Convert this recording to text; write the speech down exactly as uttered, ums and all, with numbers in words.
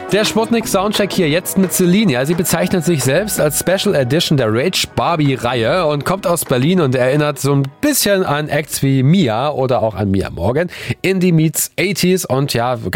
Der Sputnik-Soundcheck hier jetzt mit Celine. Ja, sie bezeichnet sich selbst als Special Edition der Rage Barbie-Reihe und kommt aus Berlin und erinnert so ein bisschen an Acts wie Mia oder auch an Mia Morgan. Indie meets achtziger und ja,